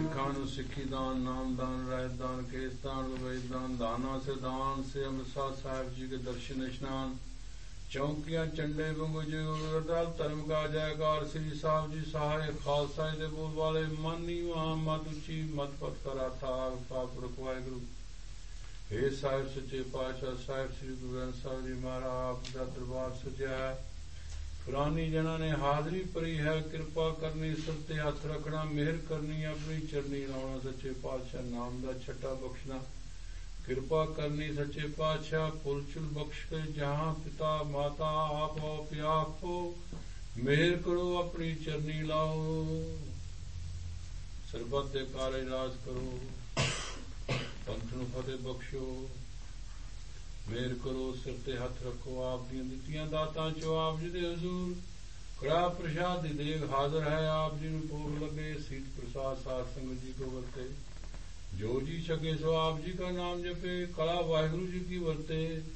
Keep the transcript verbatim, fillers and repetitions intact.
ਸਿੱਖਾਂ ਨੂੰ ਸਿੱਖੀ ਦਾਨ, ਨਾਮ ਦਾਨ, ਰਹਿਤ ਦਾਨ, ਕੇਸ ਦਾਨ, ਵਿਵੇਕ ਦਾਨ, ਦਾਨਾ ਸੇ ਦਾਨ से अमृतसर साहिब जी के दर्शन स्नान, चौंकियां चंडे वांगू जी गुरु धर्म का जयकार। श्री साहब जी सहाय खालसा जी दे बोल वाले मानी वहां मत उची मत पत करा था पापुरख वाहिगुरु। हे साहिब सच्चे पातशाह साहिब श्री गुरु ग्रंथ साहिब जी महाराज आप दा दरबार सजया है। फलानी जना ने हाजरी भरी है, कृपा करनी सिर ते हथ रखना, मेहर करनी अपनी चरनी लाउना। सच्चे पातशाह नाम दा छट्टा बख्शना, कृपा करनी सच्चे पातशाह फुल चुल बख्श के जहां पिता माता आप हो प्याप हो, मेहर करो अपनी चरनी लाओ। सरबत दे कारज राज करो, पंथ नूं फतेह बख्शो, मेहर करो सिर ते हथ रखो। आप दी दित्तियां दातां चो आप जी दे हजूर कड़ा प्रसाद दी देग हाजिर है। आप जी नूं भोग लगे सीत प्रसाद साध संगत जी को वर्ते, जो जी सके सो आप जी का नाम जपे, कला वाहिगुरु जी की वर्ते।